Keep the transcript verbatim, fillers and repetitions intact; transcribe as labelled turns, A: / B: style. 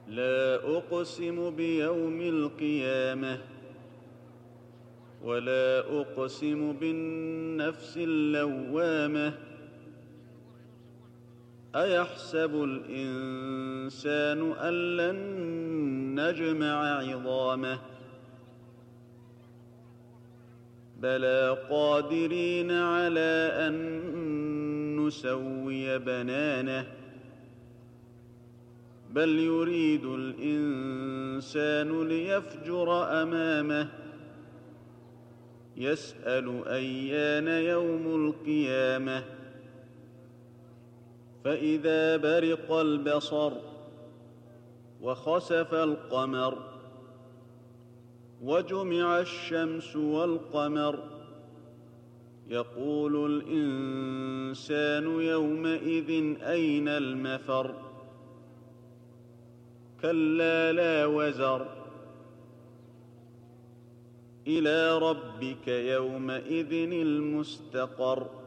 A: لا أقسم بيوم القيامة ولا أقسم بالنفس اللوامة أيحسب الإنسان أن لن نجمع عظامه بلى قادرين على أن نسوي بنانه بل يريد الإنسان ليفجر أمامه يسأل أيان يوم القيامة فإذا برق البصر وخسف القمر وجمع الشمس والقمر يقول الإنسان يومئذ أين المفر كلا لا وزر إلى ربك يومئذ المستقر